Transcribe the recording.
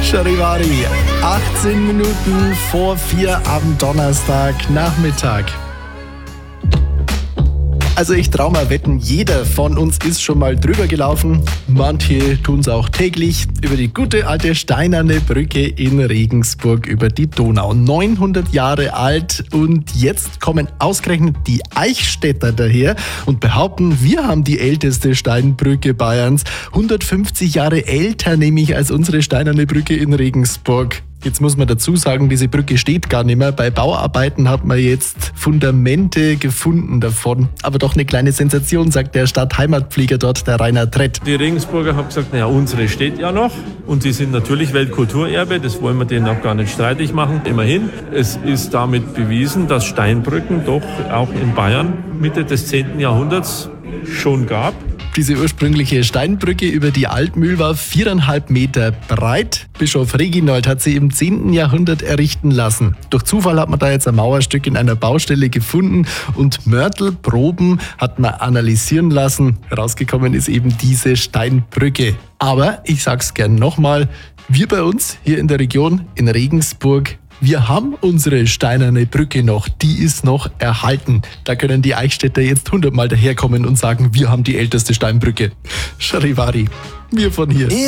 Charivari, 18 Minuten vor 4 am Donnerstagnachmittag. Also ich trau mal wetten, jeder von uns ist schon mal drüber gelaufen. Manche tun es auch täglich über die gute alte steinerne Brücke in Regensburg über die Donau. 900 Jahre alt und jetzt kommen ausgerechnet die Eichstätter daher und behaupten, wir haben die älteste Steinbrücke Bayerns. 150 Jahre älter nämlich als unsere steinerne Brücke in Regensburg. Jetzt muss man dazu sagen, diese Brücke steht gar nicht mehr. Bei Bauarbeiten hat man jetzt Fundamente gefunden davon. Aber doch eine kleine Sensation, sagt der Stadtheimatpfleger dort, der Rainer Trett. Die Regensburger haben gesagt, naja, unsere steht ja noch. Und die sind natürlich Weltkulturerbe, das wollen wir denen auch gar nicht streitig machen. Immerhin, es ist damit bewiesen, dass Steinbrücken doch auch in Bayern Mitte des 10. Jahrhunderts schon gab. Diese ursprüngliche Steinbrücke über die Altmühl war 4,5 Meter breit. Bischof Reginold hat sie im 10. Jahrhundert errichten lassen. Durch Zufall hat man da jetzt ein Mauerstück in einer Baustelle gefunden und Mörtelproben hat man analysieren lassen. Rausgekommen ist eben diese Steinbrücke. Aber ich sag's gern nochmal, wir bei uns hier in der Region in Regensburg, wir haben unsere steinerne Brücke noch, die ist noch erhalten. Da können die Eichstätter jetzt 100-mal daherkommen und sagen, wir haben die älteste Steinbrücke. Charivari, wir von hier.